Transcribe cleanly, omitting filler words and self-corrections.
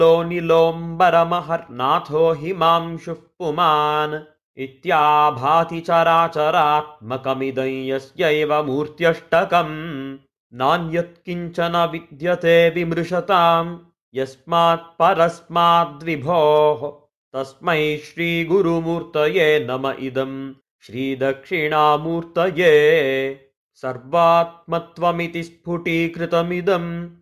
नीलोऽम्बरमहर्नाथो हिमांशुः पुमान् इत्याभाति चराचरात्मकमिदं यस्यैव मूर्त्यष्टकम् नान्यत्किञ्चन विद्यते विमृशतां यस्मात् परस्माद्विभोः तस्मै श्रीगुरुमूर्तये नम इदं श्रीदक्षिणामूर्तये सर्वात्मत्वमिति स्फुटीकृतमिदं